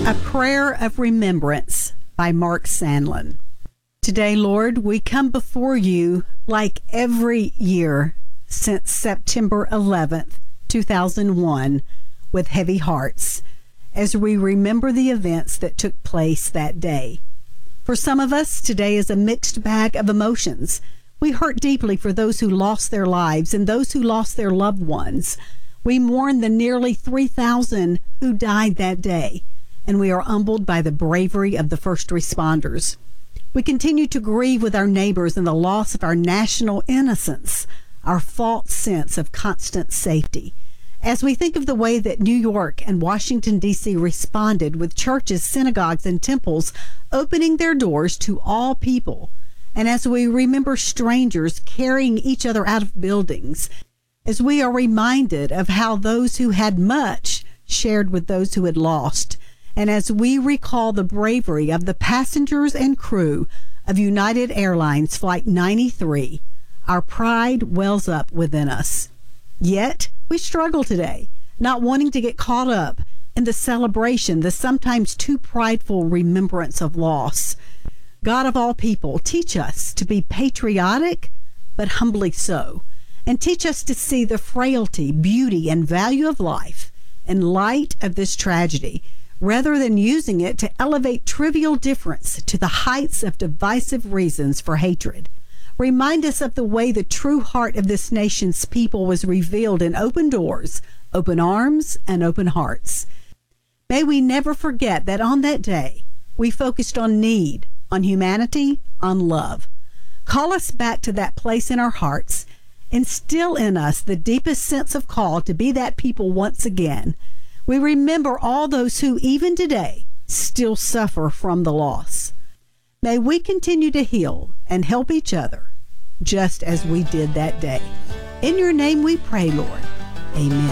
A Prayer of Remembrance by Mark Sandlin. Today, Lord, we come before you like every year since September 11th, 2001, with heavy hearts as we remember the events that took place that day. For some of us, today is a mixed bag of emotions. We hurt deeply for those who lost their lives and those who lost their loved ones. We mourn the nearly 3,000 who died that day, and we are humbled by the bravery of the first responders. We continue to grieve with our neighbors and the loss of our national innocence, our false sense of constant safety. As we think of the way that New York and Washington, D.C. responded with churches, synagogues, and temples opening their doors to all people, and as we remember strangers carrying each other out of buildings, as we are reminded of how those who had much shared with those who had lost, and as we recall the bravery of the passengers and crew of United Airlines Flight 93, our pride wells up within us. Yet, we struggle today, not wanting to get caught up in the celebration, the sometimes too prideful remembrance of loss. God of all people, teach us to be patriotic, but humbly so, and teach us to see the frailty, beauty, and value of life in light of this tragedy, rather than using it to elevate trivial difference to the heights of divisive reasons for hatred. Remind us of the way the true heart of this nation's people was revealed in open doors, open arms, and open hearts. May we never forget that on that day, we focused on need, on humanity, on love. Call us back to that place in our hearts. Instill in us the deepest sense of call to be that people once again. We remember all those who, even today, still suffer from the loss. May we continue to heal and help each other, just as we did that day. In your name we pray, Lord. Amen.